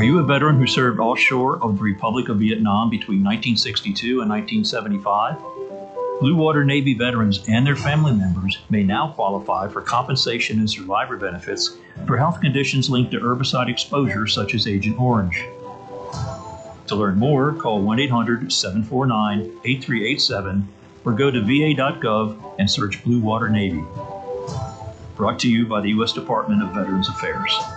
you a veteran who served offshore of the Republic of Vietnam between 1962 and 1975? Blue Water Navy veterans and their family members may now qualify for compensation and survivor benefits for health conditions linked to herbicide exposure such as Agent Orange. To learn more, call 1-800-749-8387 or go to va.gov and search Blue Water Navy. Brought to you by the U.S. Department of Veterans Affairs.